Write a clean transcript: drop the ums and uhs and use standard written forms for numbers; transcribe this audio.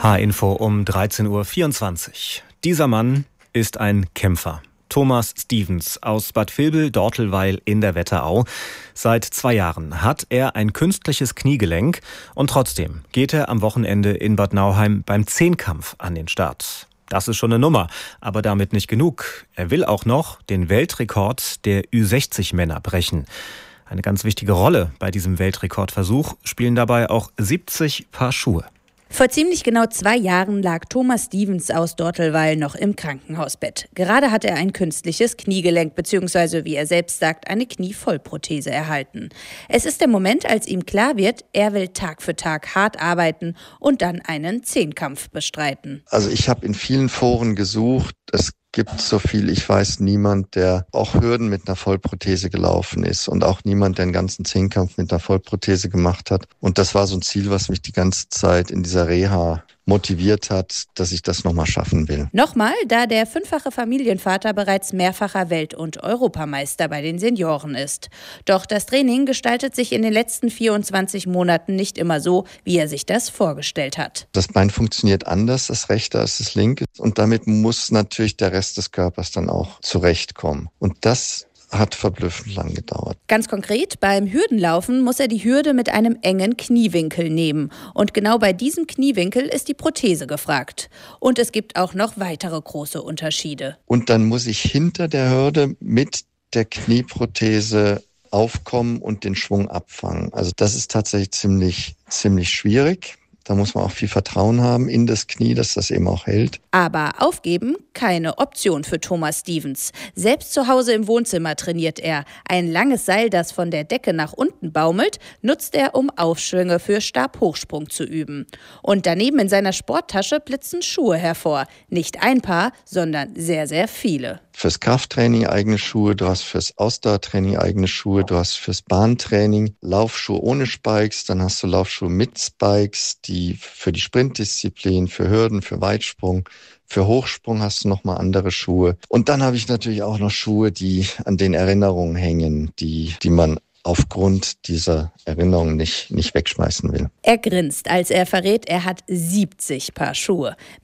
H-Info um 13.24 Uhr. Dieser Mann ist ein Kämpfer. Thomas Stevens aus Bad Vilbel-Dortelweil in der Wetterau. Seit 2 Jahren hat er ein künstliches Kniegelenk und trotzdem geht er am Wochenende in Bad Nauheim beim Zehnkampf an den Start. Das ist schon eine Nummer, aber damit nicht genug. Er will auch noch den Weltrekord der Ü60-Männer brechen. Eine ganz wichtige Rolle bei diesem Weltrekordversuch spielen dabei auch 70 Paar Schuhe. Vor ziemlich genau 2 Jahren lag Thomas Stevens aus Dortelweil noch im Krankenhausbett. Gerade hat er ein künstliches Kniegelenk bzw. wie er selbst sagt, eine Knievollprothese erhalten. Es ist der Moment, als ihm klar wird, er will Tag für Tag hart arbeiten und dann einen Zehnkampf bestreiten. Also ich habe in vielen Foren gesucht. Es gibt, so viel ich weiß, niemand, der auch Hürden mit einer Vollprothese gelaufen ist und auch niemand, der einen ganzen Zehnkampf mit einer Vollprothese gemacht hat. Und das war so ein Ziel, was mich die ganze Zeit in dieser Reha motiviert hat, dass ich das nochmal schaffen will. Nochmal, da der 5-fache Familienvater bereits mehrfacher Welt- und Europameister bei den Senioren ist. Doch das Training gestaltet sich in den letzten 24 Monaten nicht immer so, wie er sich das vorgestellt hat. Das Bein funktioniert anders, das rechte als das linke. Und damit muss natürlich der Rest des Körpers dann auch zurechtkommen. Und das hat verblüffend lang gedauert. Ganz konkret, beim Hürdenlaufen muss er die Hürde mit einem engen Kniewinkel nehmen. Und genau bei diesem Kniewinkel ist die Prothese gefragt. Und es gibt auch noch weitere große Unterschiede. Und dann muss ich hinter der Hürde mit der Knieprothese aufkommen und den Schwung abfangen. Also das ist tatsächlich ziemlich schwierig. Da muss man auch viel Vertrauen haben in das Knie, dass das eben auch hält. Aber aufgeben, keine Option für Thomas Stevens. Selbst zu Hause im Wohnzimmer trainiert er. Ein langes Seil, das von der Decke nach unten baumelt, nutzt er, um Aufschwünge für Stabhochsprung zu üben. Und daneben in seiner Sporttasche blitzen Schuhe hervor. Nicht ein Paar, sondern sehr, sehr viele. Fürs Krafttraining eigene Schuhe, du hast fürs Ausdauertraining eigene Schuhe, du hast fürs Bahntraining Laufschuhe ohne Spikes, dann hast du Laufschuhe mit Spikes, die für die Sprintdisziplin, für Hürden, für Weitsprung, für Hochsprung hast du nochmal andere Schuhe. Und dann habe ich natürlich auch noch Schuhe, die an den Erinnerungen hängen, die man aufgrund dieser Erinnerungen nicht wegschmeißen will. Er grinst, als er verrät, er hat 70 Paar Schuhe.